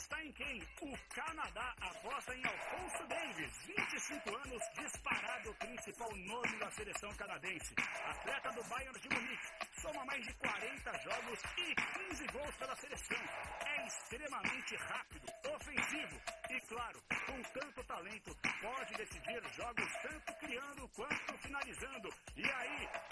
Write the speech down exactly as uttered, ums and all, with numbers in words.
apostar em quem? O Canadá aposta em Alphonso Davies, vinte e cinco anos, disparado principal nome da seleção canadense. Atleta do Bayern de Munique, soma mais de quarenta jogos e quinze gols pela seleção. É extremamente rápido, ofensivo e, claro, com tanto talento, pode decidir jogos tanto criando quanto finalizando. E aí,